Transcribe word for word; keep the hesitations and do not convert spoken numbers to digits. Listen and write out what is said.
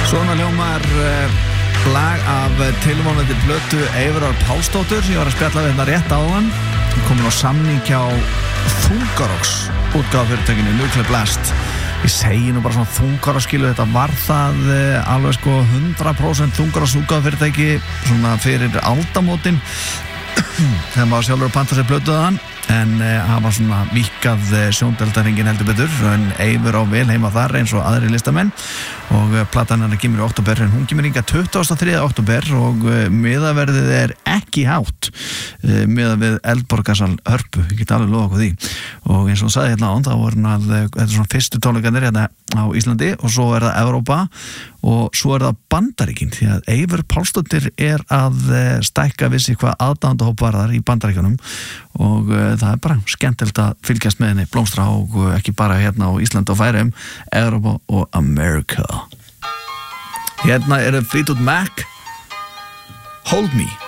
Svona hljómar uh, lag af tilvonandi plötu Eyfirár Pálsdóttur sem ég var að spjalla við hérna rétt áðan, komin á samning hjá Þungarokks útgáfufyrirtækinu Nuclear Blast. Ég segi nú bara svona Þungarokks, skilu, þetta var það uh, alveg sko hundrað prósent Þungarokks útgáfufyrirtæki svona fyrir aldamótin þegar maður sjálfur að panta sér plötuðan, en það uh, var svona víkkað uh, sjóndeldarhingin heldur betur, en Eyfur á vel heima þar eins og aðri listamenn, og uh, platan hennar kemur í október, en hún kemur hingað tuttugasta og þriðja október og uh, miðaverðið er ekki hátt uh, miðað við Eldborgarsal Hörpu, ég get alveg lofa okkur því, og eins og hún sagði hérna án, þá voru hann að uh, þetta er svona fyrstu tónleikarnir hérna á Íslandi, og svo er það Evrópa og svo er það Bandaríkin, því að Eyfur Pálsdóttir er að uh, stækka vissi hvað aðdáendahóp varðar í Bandaríkjunum, og uh, það er bara skemmtilegt að fylgjast með henni blómstra, og uh, ekki bara hérna á Íslandi og Færeyjum, Evrópa og America. Hérna er Fleetwood Mac, Hold Me.